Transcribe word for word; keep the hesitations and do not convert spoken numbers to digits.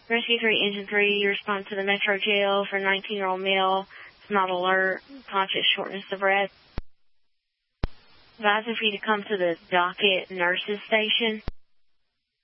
Rescue three, Engine three, you respond to the Metro Jail for a nineteen-year-old male. It's not alert, conscious shortness of breath. Advising for you to come to the docket nurses station.